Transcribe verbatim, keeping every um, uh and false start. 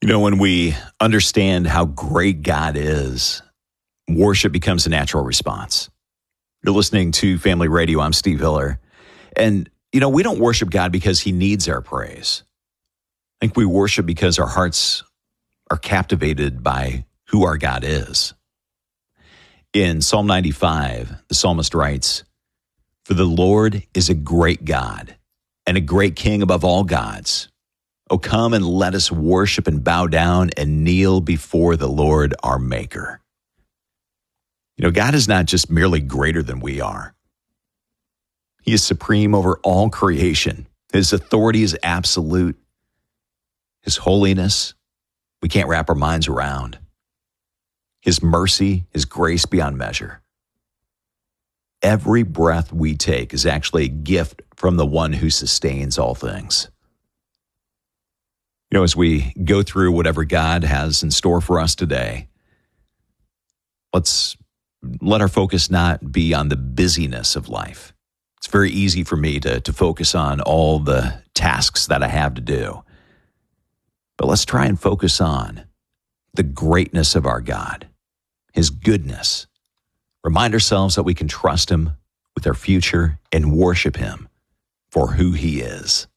You know, when we understand how great God is, worship becomes a natural response. You're listening to Family Radio. I'm Steve Hiller. And, you know, we don't worship God because he needs our praise. I think we worship because our hearts are captivated by who our God is. In Psalm ninety-five, the psalmist writes, "For the Lord is a great God and a great King above all gods. O come and let us worship and bow down and kneel before the Lord our Maker." You know, God is not just merely greater than we are. He is supreme over all creation. His authority is absolute. His holiness, we can't wrap our minds around. His mercy, his grace beyond measure. Every breath we take is actually a gift from the one who sustains all things. You know, as we go through whatever God has in store for us today, let's let our focus not be on the busyness of life. It's very easy for me to, to focus on all the tasks that I have to do. But let's try and focus on the greatness of our God, his goodness. Remind ourselves that we can trust him with our future and worship him for who he is.